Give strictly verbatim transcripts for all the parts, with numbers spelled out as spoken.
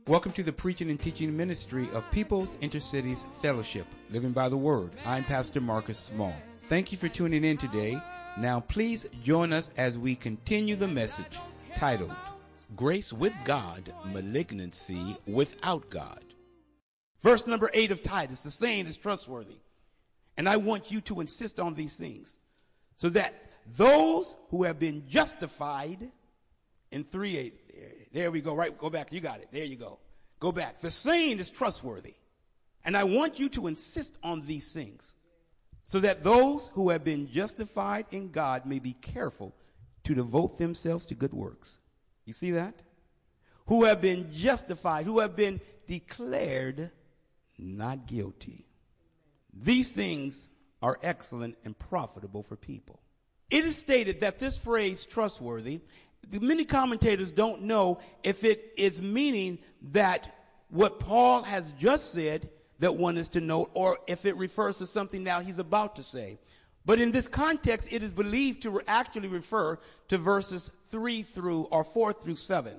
Welcome to the preaching and teaching ministry of People's Intercities Fellowship, Living by the Word. I'm Pastor Marcus Small. Thank you for tuning in today. Now please join us as we continue the message titled, Grace with God, Malignancy Without God. Verse number eight of Titus, the saying is trustworthy. And I want you to insist on these things so that those who have been justified in three eight, there we go, right, go back, you got it, there you go. Go back. The saying is trustworthy. And I want you to insist on these things so that those who have been justified in God may be careful to devote themselves to good works. You see that? Who have been justified, who have been declared not guilty. These things are excellent and profitable for people. It is stated that this phrase, trustworthy, many commentators don't know if it is meaning that what Paul has just said that one is to note, or if it refers to something now he's about to say. But in this context, it is believed to actually refer to verses three through, or four through seven.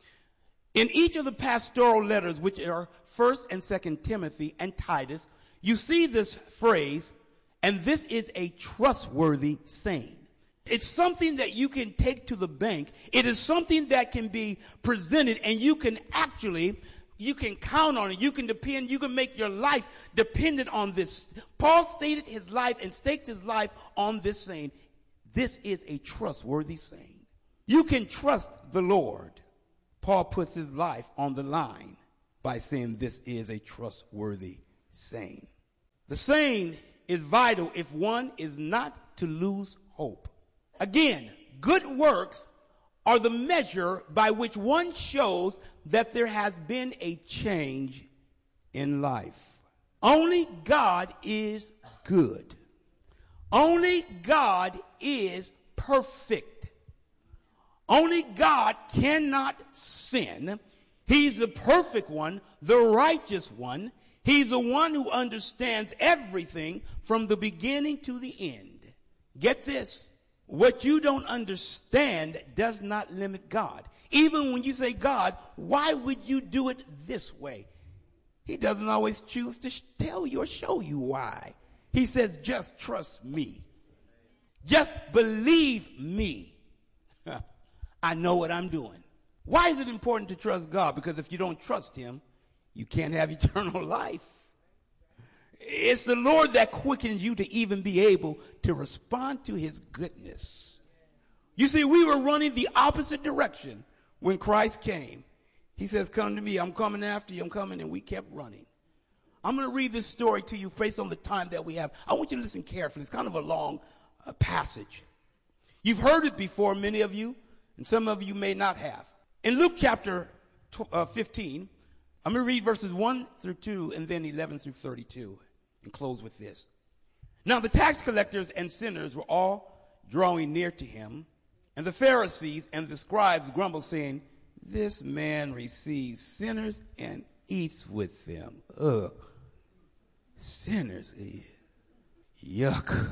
In each of the pastoral letters, which are First and Second Timothy and Titus, you see this phrase, and this is a trustworthy saying. It's something that you can take to the bank. It is something that can be presented, and you can actually, you can count on it. You can depend, you can make your life dependent on this. Paul stated his life and staked his life on this saying. This is a trustworthy saying. You can trust the Lord. Paul puts his life on the line by saying this is a trustworthy saying. The saying is vital if one is not to lose hope. Again, good works are the measure by which one shows that there has been a change in life. Only God is good. Only God is perfect. Only God cannot sin. He's the perfect one, the righteous one. He's the one who understands everything from the beginning to the end. Get this. What you don't understand does not limit God. Even when you say, God, why would you do it this way? He doesn't always choose to tell you or show you why. He says, just trust me. Just believe me. I know what I'm doing. Why is it important to trust God? Because if you don't trust him, you can't have eternal life. It's the Lord that quickens you to even be able to respond to his goodness. You see, we were running the opposite direction when Christ came. He says, come to me. I'm coming after you. I'm coming. And we kept running. I'm going to read this story to you based on the time that we have. I want you to listen carefully. It's kind of a long uh, passage. You've heard it before, many of you, and some of you may not have. In Luke chapter fifteen, I'm going to read verses one through two and then eleven through thirty-two. And close with this. Now the tax collectors and sinners were all drawing near to him, and the Pharisees and the scribes grumbled, saying, this man receives sinners and eats with them. Ugh. Sinners. Yuck.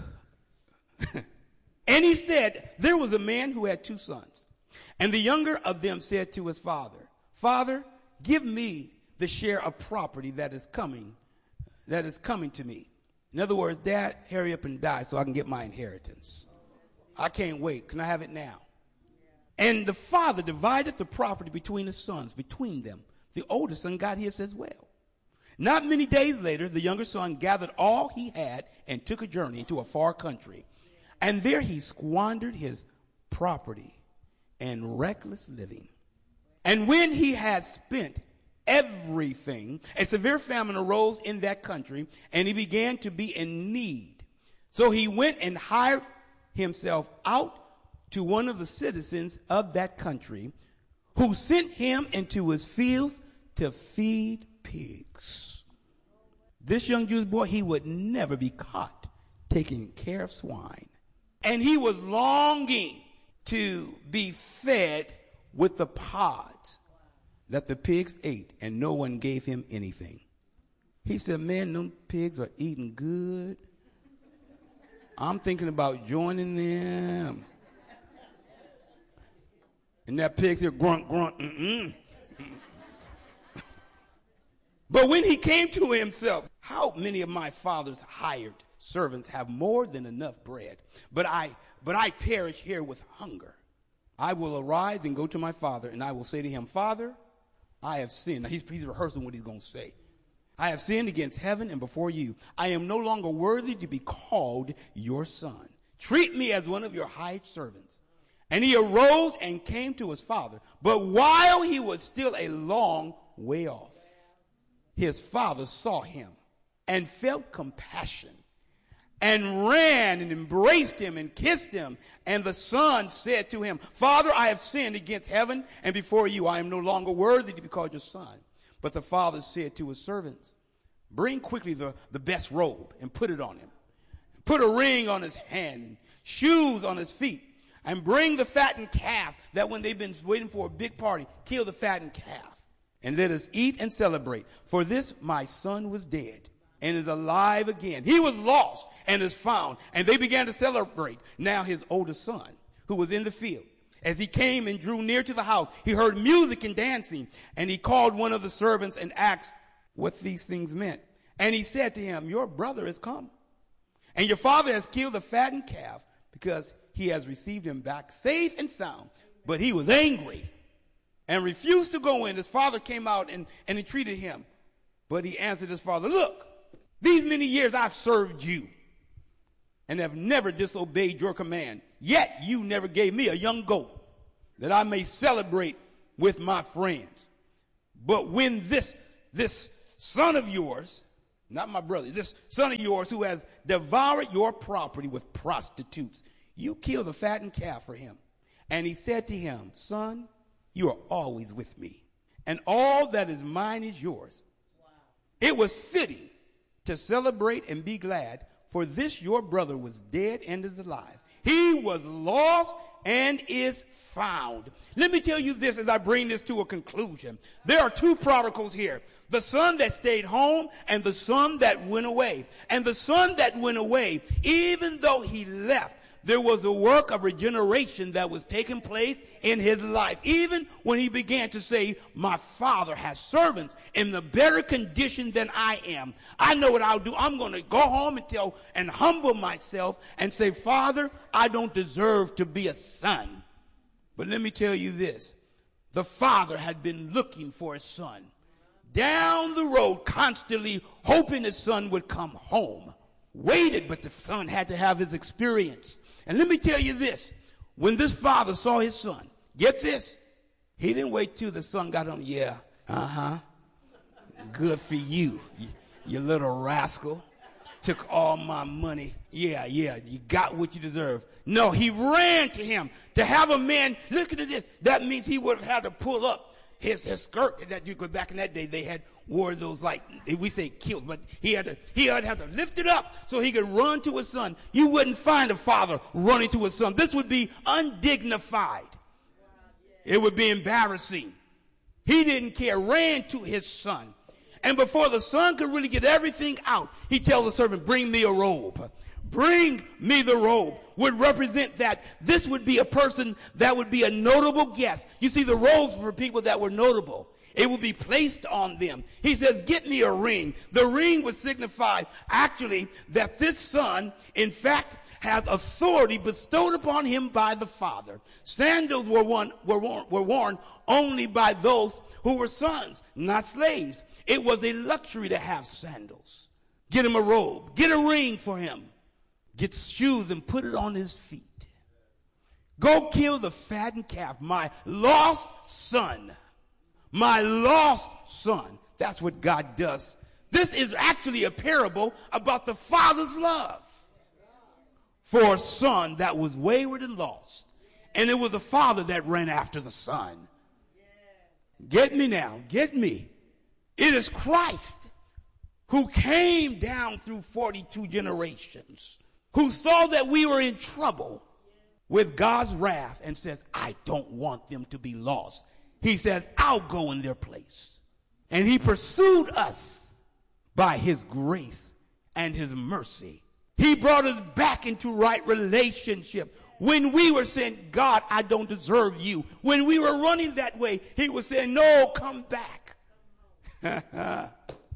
And he said, there was a man who had two sons, and the younger of them said to his father, Father, give me the share of property that is coming that is coming to me. In other words, Dad, hurry up and die so I can get my inheritance. I can't wait. Can I have it now? And the father divided the property between his sons, between them. The older son got his as well. Not many days later, the younger son gathered all he had and took a journey into a far country. And there he squandered his property in reckless living. And when he had spent everything, a severe famine arose in that country, and he began to be in need. So he went and hired himself out to one of the citizens of that country, who sent him into his fields to feed pigs. This young Jewish boy, he would never be caught taking care of swine. And he was longing to be fed with the pods that the pigs ate, and no one gave him anything. He said, man, them pigs are eating good. I'm thinking about joining them. And that pig's here grunt, grunt, mm-mm. But when he came to himself, how many of my father's hired servants have more than enough bread? But I, but I perish here with hunger. I will arise and go to my father, and I will say to him, Father, I have sinned. Now he's, he's rehearsing what he's going to say. I have sinned against heaven and before you. I am no longer worthy to be called your son. Treat me as one of your hired servants. And he arose and came to his father. But while he was still a long way off, his father saw him and felt compassion and ran and embraced him and kissed him. And the son said to him, Father, I have sinned against heaven and before you. I am no longer worthy to be called your son. But the father said to his servants, bring quickly the, the best robe and put it on him. Put a ring on his hand, shoes on his feet, and bring the fattened calf that when they've been waiting for a big party, kill the fattened calf. And let us eat and celebrate. For this my son was dead and is alive again. He was lost and is found. And they began to celebrate. Now his oldest son, who was in the field, as he came and drew near to the house, he heard music and dancing. And he called one of the servants and asked what these things meant. And he said to him, your brother has come. And your father has killed the fattened calf because he has received him back safe and sound. But he was angry and refused to go in. His father came out and, and entreated him. But he answered his father, look, these many years I've served you and have never disobeyed your command. Yet you never gave me a young goat that I may celebrate with my friends. But when this, this son of yours, not my brother, this son of yours who has devoured your property with prostitutes, you kill the fattened calf for him. And he said to him, son, you are always with me, and all that is mine is yours. Wow. It was fitting to celebrate and be glad, for this your brother was dead and is alive. He was lost and is found. Let me tell you this as I bring this to a conclusion. There are two prodigals here. The son that stayed home and the son that went away. And the son that went away, even though he left, there was a work of regeneration that was taking place in his life. Even when he began to say, my father has servants in the better condition than I am. I know what I'll do. I'm going to go home and tell and humble myself and say, Father, I don't deserve to be a son. But let me tell you this. The father had been looking for his son down the road, constantly hoping his son would come home. Waited, but the son had to have his experience. And let me tell you this. When this father saw his son, get this, he didn't wait till the son got home. Yeah, uh-huh. Good for you, you, you little rascal. Took all my money. Yeah, yeah, you got what you deserve. No, he ran to him. To have a man, look at this, that means he would have had to pull up his, his skirt. That you go back in that day, they had wore those like, we say kilts, but he had to, he had to have to lift it up so he could run to his son. You wouldn't find a father running to his son. This would be undignified. It would be embarrassing. He didn't care, ran to his son. And before the son could really get everything out, he tells the servant, bring me a robe. Bring me the robe would represent that this would be a person that would be a notable guest. You see, the robes were for people that were notable. It would be placed on them. He says, get me a ring. The ring would signify actually that this son, in fact, has authority bestowed upon him by the father. Sandals were, one, were, worn, were worn only by those who were sons, not slaves. It was a luxury to have sandals. Get him a robe. Get a ring for him. Get shoes and put it on his feet. Go kill the fattened calf, my lost son. My lost son. That's what God does. This is actually a parable about the father's love for a son that was wayward and lost. And it was the father that ran after the son. Get me now. Get me. It is Christ who came down through forty-two generations, who saw that we were in trouble with God's wrath and says, I don't want them to be lost. He says, I'll go in their place. And he pursued us by his grace and his mercy. He brought us back into right relationship. When we were saying, God, I don't deserve you. When we were running that way, he was saying, no, come back.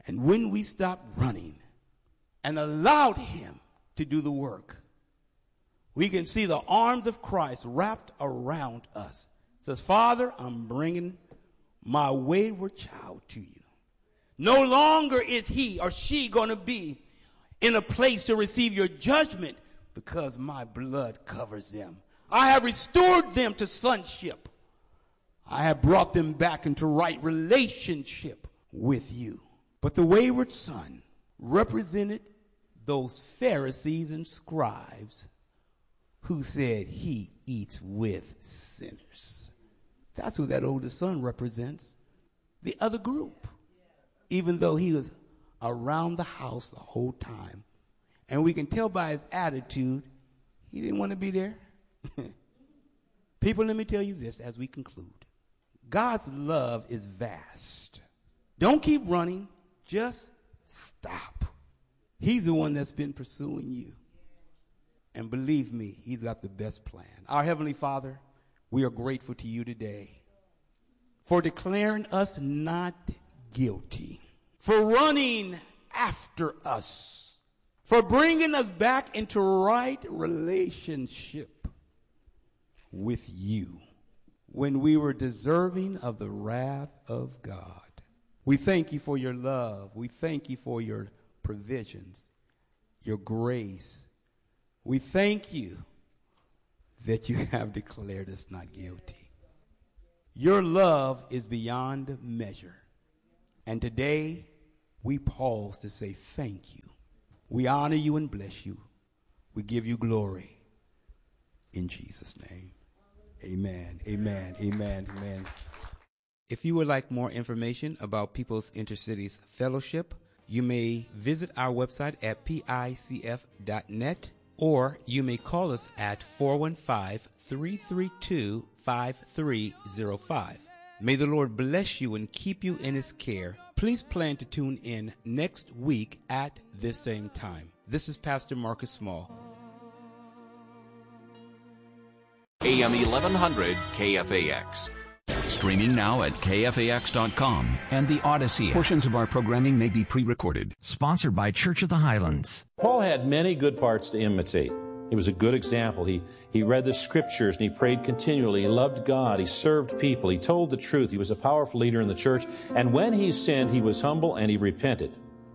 And when we stopped running and allowed him to do the work, we can see the arms of Christ wrapped around us. It says, Father, I'm bringing my wayward child to you. No longer is he or she going to be in a place to receive your judgment because my blood covers them. I have restored them to sonship. I have brought them back into right relationship with you. But the wayward son represented those Pharisees and scribes who said he eats with sinners. That's who that older son represents, the other group, even though he was around the house the whole time. And we can tell by his attitude, he didn't want to be there. People, let me tell you this as we conclude. God's love is vast. Don't keep running. Just stop. He's the one that's been pursuing you. And believe me, he's got the best plan. Our Heavenly Father, we are grateful to you today for declaring us not guilty, for running after us, for bringing us back into right relationship with you when we were deserving of the wrath of God. We thank you for your love. We thank you for your provisions, your grace. We thank you that you have declared us not guilty. Your love is beyond measure. And today, we pause to say thank you. We honor you and bless you. We give you glory. In Jesus' name, amen, amen, amen, amen. If you would like more information about People's Intercities Fellowship, you may visit our website at P I C F dot net, or you may call us at four one five, three three two, five three zero five. May the Lord bless you and keep you in his care. Please plan to tune in next week at this same time. This is Pastor Marcus Small. A M eleven hundred K F A X. Streaming now at K F A X dot com and the Odyssey. Portions of our programming may be pre-recorded. Sponsored by Church of the Highlands. Paul had many good parts to imitate. He was a good example. He, he read the scriptures and he prayed continually. He loved God. He served people. He told the truth. He was a powerful leader in the church. And when he sinned, he was humble and he repented.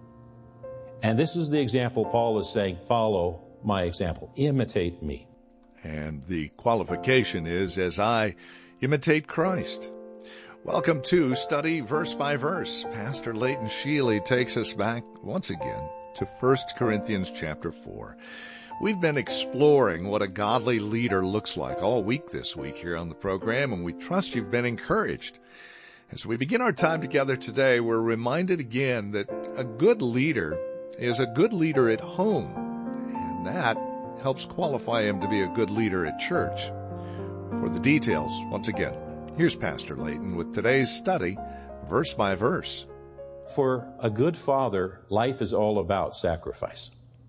And this is the example Paul is saying, follow my example. Imitate me. And the qualification is, as I imitate Christ. Welcome to Study Verse by Verse. Pastor Leighton Sheely takes us back once again to First Corinthians chapter four. We've been exploring what a godly leader looks like all week this week here on the program, and we trust you've been encouraged. As we begin our time together today, we're reminded again that a good leader is a good leader at home, and that helps qualify him to be a good leader at church. For the details, once again, here's Pastor Leighton with today's study, verse by verse. For a good father, life is all about sacrifice.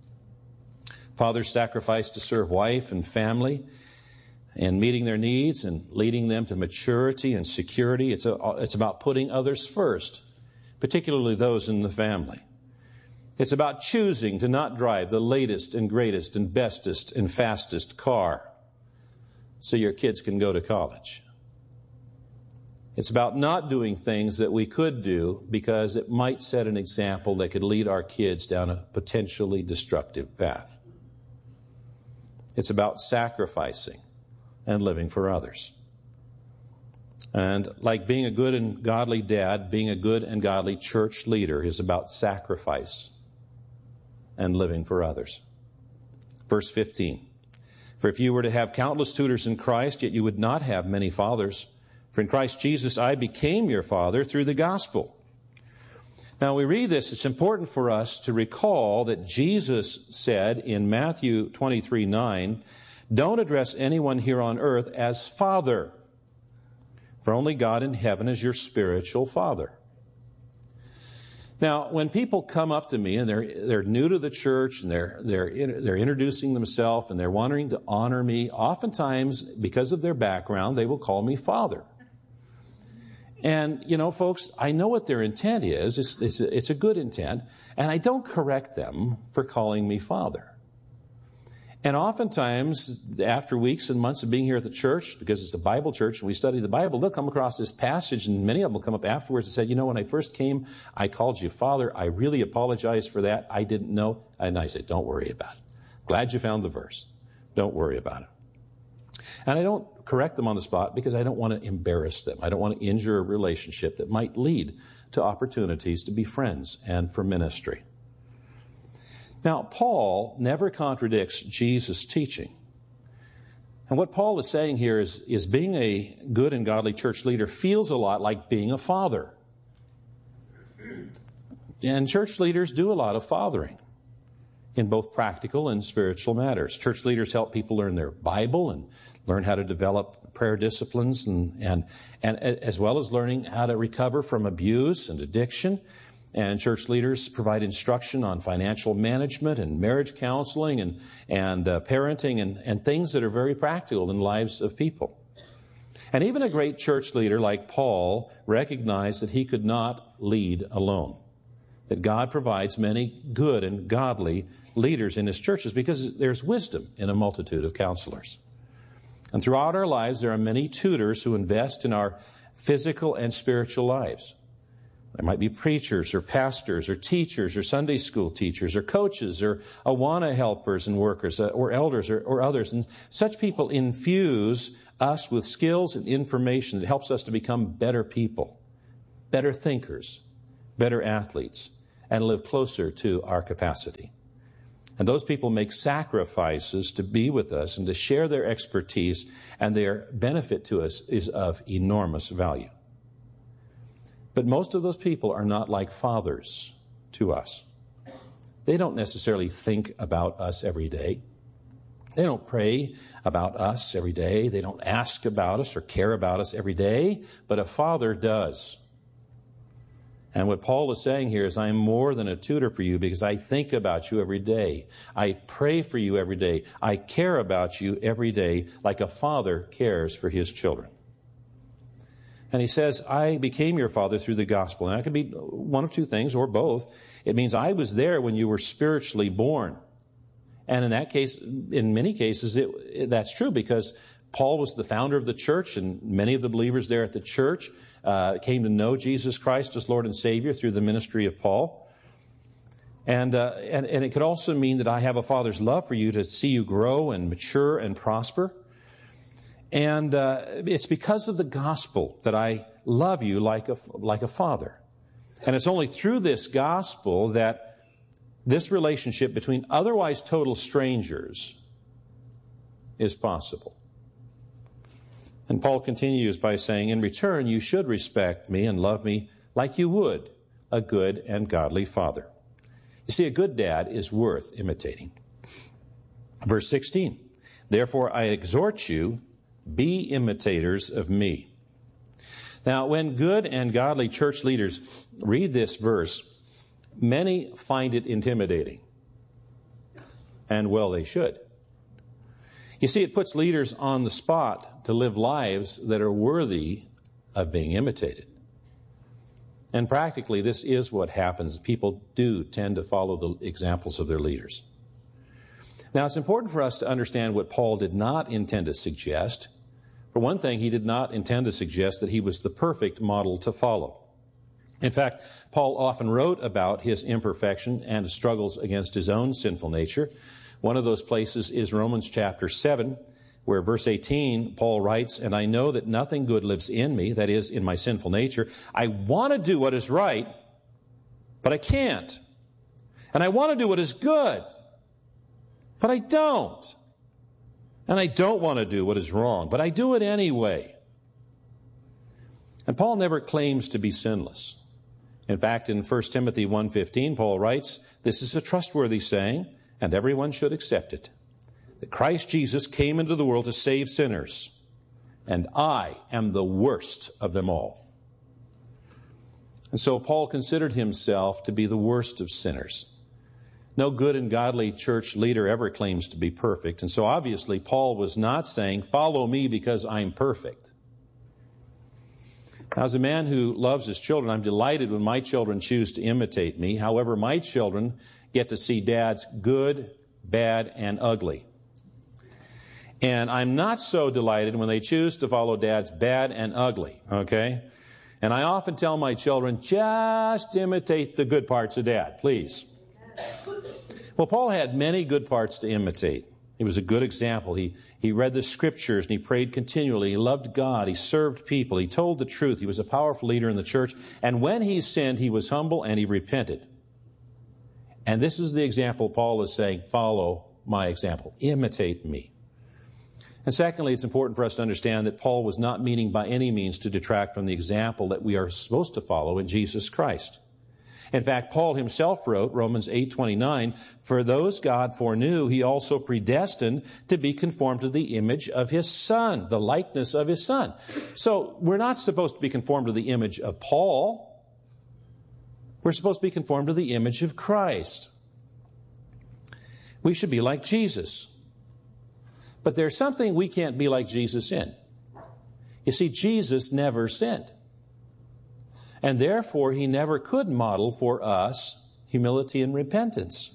Fathers sacrifice to serve wife and family and meeting their needs and leading them to maturity and security. It's, a, it's about putting others first, particularly those in the family. It's about choosing to not drive the latest and greatest and bestest and fastest car so your kids can go to college. It's about not doing things that we could do because it might set an example that could lead our kids down a potentially destructive path. It's about sacrificing and living for others. And like being a good and godly dad, being a good and godly church leader is about sacrifice and living for others. Verse fifteen. For if you were to have countless tutors in Christ, yet you would not have many fathers. For in Christ Jesus I became your father through the gospel. Now we read this, it's important for us to recall that Jesus said in Matthew twenty-three nine, don't address anyone here on earth as father, for only God in heaven is your spiritual father. Now, when people come up to me and they're they're new to the church and they're they're they're introducing themselves and they're wanting to honor me, oftentimes because of their background, they will call me father. And, you know, folks, I know what their intent is. It's, it's, it's a good intent. And I don't correct them for calling me Father. And oftentimes, after weeks and months of being here at the church, because it's a Bible church and we study the Bible, they'll come across this passage, and many of them will come up afterwards and say, you know, when I first came, I called you Father. I really apologize for that. I didn't know. And I said, don't worry about it. Glad you found the verse. Don't worry about it. And I don't correct them on the spot because I don't want to embarrass them. I don't want to injure a relationship that might lead to opportunities to be friends and for ministry. Now, Paul never contradicts Jesus' teaching. And what Paul is saying here is, is being a good and godly church leader feels a lot like being a father. And church leaders do a lot of fathering in both practical and spiritual matters. Church leaders help people learn their Bible and learn how to develop prayer disciplines, and, and, and as well as learning how to recover from abuse and addiction. And church leaders provide instruction on financial management and marriage counseling and, and uh, parenting and, and things that are very practical in the lives of people. And even a great church leader like Paul recognized that he could not lead alone, that God provides many good and godly leaders in his churches because there's wisdom in a multitude of counselors. And throughout our lives, there are many tutors who invest in our physical and spiritual lives. There might be preachers or pastors or teachers or Sunday school teachers or coaches or Awana helpers and workers or elders or, or others. And such people infuse us with skills and information that helps us to become better people, better thinkers, better athletes, and live closer to our capacity. And those people make sacrifices to be with us and to share their expertise, and their benefit to us is of enormous value. But most of those people are not like fathers to us. They don't necessarily think about us every day. They don't pray about us every day. They don't ask about us or care about us every day. But a father does. And what Paul is saying here is, I am more than a tutor for you because I think about you every day. I pray for you every day. I care about you every day like a father cares for his children. And he says, I became your father through the gospel. And that could be one of two things, or both. It means I was there when you were spiritually born. And in that case, in many cases, it, it, that's true because Paul was the founder of the church, and many of the believers there at the church uh, came to know Jesus Christ as Lord and Savior through the ministry of Paul. And, uh, and, and it could also mean that I have a father's love for you to see you grow and mature and prosper. And uh, it's because of the gospel that I love you like a, like a father. And it's only through this gospel that this relationship between otherwise total strangers is possible. And Paul continues by saying, in return, you should respect me and love me like you would a good and godly father. You see, a good dad is worth imitating. Verse sixteen, therefore I exhort you, be imitators of me. Now, when good and godly church leaders read this verse, many find it intimidating. And well, they should. You see, it puts leaders on the spot to live lives that are worthy of being imitated. And practically, this is what happens. People do tend to follow the examples of their leaders. Now, it's important for us to understand what Paul did not intend to suggest. For one thing, he did not intend to suggest that he was the perfect model to follow. In fact, Paul often wrote about his imperfection and struggles against his own sinful nature. One of those places is Romans chapter seven, where verse eighteen, Paul writes, and I know that nothing good lives in me, that is, in my sinful nature. I want to do what is right, but I can't. And I want to do what is good, but I don't. And I don't want to do what is wrong, but I do it anyway. And Paul never claims to be sinless. In fact, in First Timothy one fifteen, Paul writes, this is a trustworthy saying, and everyone should accept it, that Christ Jesus came into the world to save sinners, and I am the worst of them all. And so Paul considered himself to be the worst of sinners. No good and godly church leader ever claims to be perfect. And so obviously Paul was not saying, follow me because I'm perfect. As a man who loves his children, I'm delighted when my children choose to imitate me. However, my children get to see Dad's good, bad, and ugly. And I'm not so delighted when they choose to follow Dad's bad and ugly, okay? And I often tell my children, just imitate the good parts of Dad, please. Well, Paul had many good parts to imitate. He was a good example. He, he read the Scriptures and he prayed continually. He loved God. He served people. He told the truth. He was a powerful leader in the church. And when he sinned, he was humble and he repented. And this is the example Paul is saying, follow my example. Imitate me. And secondly, it's important for us to understand that Paul was not meaning by any means to detract from the example that we are supposed to follow in Jesus Christ. In fact, Paul himself wrote, Romans eight twenty-nine, for those God foreknew, he also predestined to be conformed to the image of his Son, the likeness of his Son. So we're not supposed to be conformed to the image of Paul. We're supposed to be conformed to the image of Christ. We should be like Jesus. But there's something we can't be like Jesus in. You see, Jesus never sinned. And therefore, he never could model for us humility and repentance.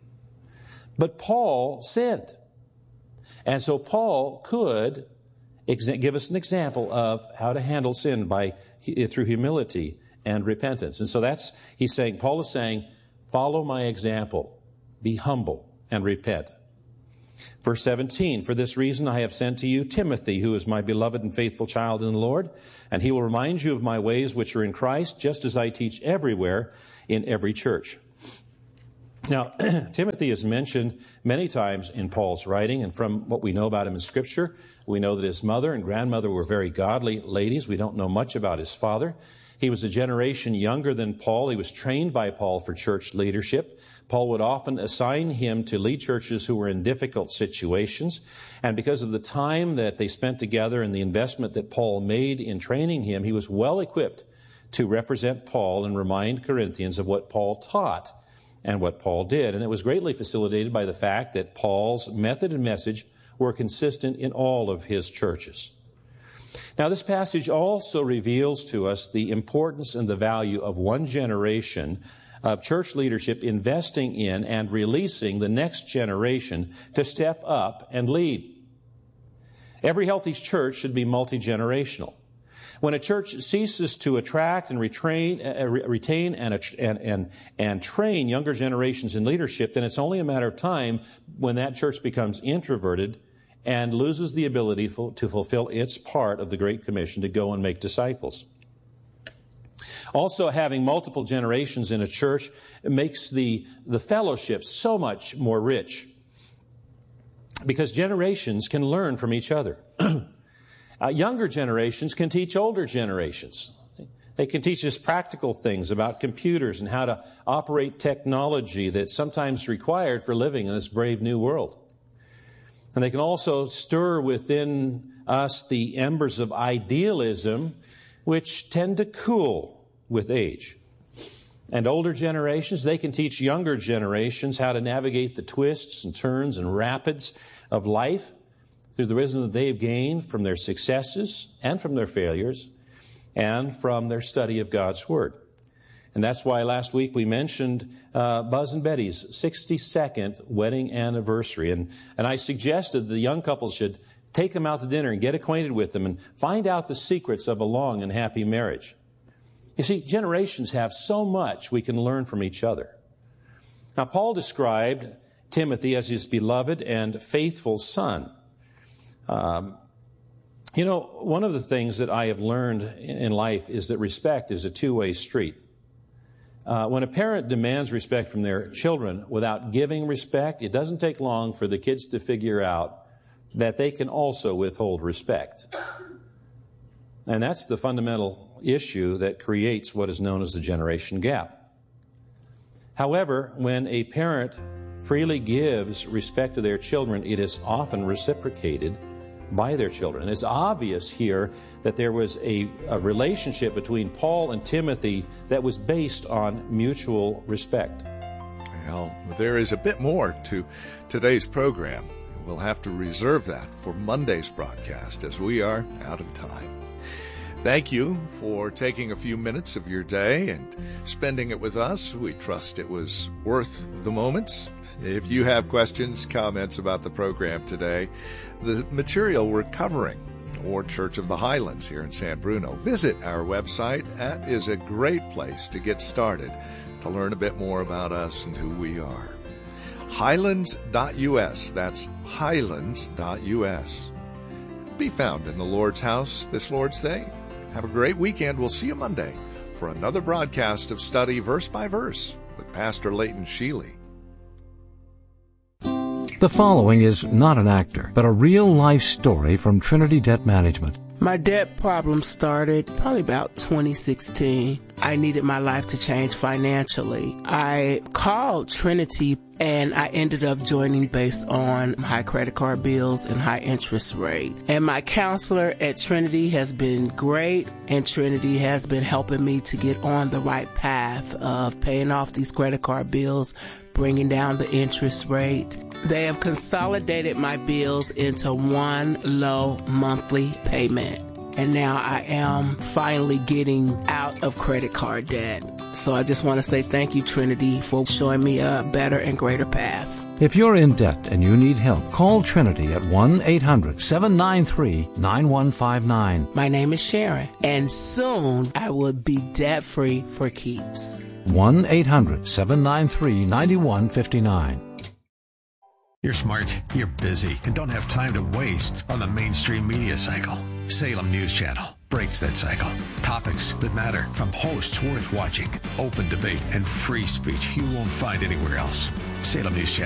But Paul sinned. And so Paul could ex- give us an example of how to handle sin by through humility and repentance. And so that's, he's saying, Paul is saying, follow my example. Be humble and repent. Verse seventeen, for this reason I have sent to you Timothy, who is my beloved and faithful child in the Lord, and he will remind you of my ways which are in Christ, just as I teach everywhere in every church. Now, Timothy is mentioned many times in Paul's writing, and from what we know about him in Scripture, we know that his mother and grandmother were very godly ladies. We don't know much about his father. He was a generation younger than Paul. He was trained by Paul for church leadership. Paul would often assign him to lead churches who were in difficult situations. And because of the time that they spent together and the investment that Paul made in training him, he was well equipped to represent Paul and remind Corinthians of what Paul taught and what Paul did. And it was greatly facilitated by the fact that Paul's method and message were consistent in all of his churches. Now, this passage also reveals to us the importance and the value of one generation of church leadership investing in and releasing the next generation to step up and lead. Every healthy church should be multi-generational. When a church ceases to attract and retrain, uh, retain and, and, and, and train younger generations in leadership, then it's only a matter of time when that church becomes introverted and loses the ability to fulfill its part of the Great Commission to go and make disciples. Also, having multiple generations in a church makes the, the fellowship so much more rich, because generations can learn from each other. uh, younger generations can teach older generations. They can teach us practical things about computers and how to operate technology that's sometimes required for living in this brave new world. And they can also stir within us the embers of idealism, which tend to cool with age. And older generations, they can teach younger generations how to navigate the twists and turns and rapids of life through the wisdom that they've gained from their successes and from their failures and from their study of God's Word. And that's why last week we mentioned uh, Buzz and Betty's sixty-second wedding anniversary. And, and I suggested the young couple should take them out to dinner and get acquainted with them and find out the secrets of a long and happy marriage. You see, generations have so much we can learn from each other. Now, Paul described Timothy as his beloved and faithful son. Um, you know, one of the things that I have learned in life is that respect is a two-way street. Uh, when a parent demands respect from their children without giving respect, it doesn't take long for the kids to figure out that they can also withhold respect. And that's the fundamental issue that creates what is known as the generation gap. However, when a parent freely gives respect to their children, it is often reciprocated by their children. And it's obvious here that there was a, a relationship between Paul and Timothy that was based on mutual respect. Well, there is a bit more to today's program. We'll have to reserve that for Monday's broadcast as we are out of time. Thank you for taking a few minutes of your day and spending it with us. We trust it was worth the moments. If you have questions, comments about the program today, the material we're covering, or Church of the Highlands here in San Bruno, visit our website. That is a great place to get started, to learn a bit more about us and who we are. highlands dot U S. That's highlands dot U S. Be found in the Lord's house this Lord's Day. Have a great weekend. We'll see you Monday for another broadcast of Study Verse by Verse with Pastor Leighton Sheely. The following is not an actor, but a real-life story from Trinity Debt Management. My debt problem started probably about twenty sixteen. I needed my life to change financially. I called Trinity and I ended up joining based on high credit card bills and high interest rate. And my counselor at Trinity has been great, and Trinity has been helping me to get on the right path of paying off these credit card bills, bringing down the interest rate. They have consolidated my bills into one low monthly payment. And now I am finally getting out of credit card debt. So I just want to say thank you, Trinity, for showing me a better and greater path. If you're in debt and you need help, call Trinity at one eight hundred seven nine three nine one five nine. My name is Sharon, and soon I will be debt-free for keeps. one eight hundred seven nine three nine one five nine. You're smart, you're busy, and don't have time to waste on the mainstream media cycle. Salem News Channel breaks that cycle. Topics that matter, from hosts worth watching, open debate, and free speech you won't find anywhere else. Salem News Channel.